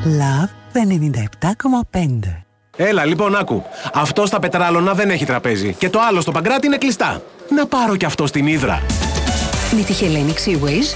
Love 97,5. Έλα, λοιπόν, άκου. Αυτό στα Πετράλωνα δεν έχει τραπέζι. Και το άλλο στο Παγκράτη είναι κλειστά. Να πάρω κι αυτό στην Ύδρα. Με τη Hellenic Seaways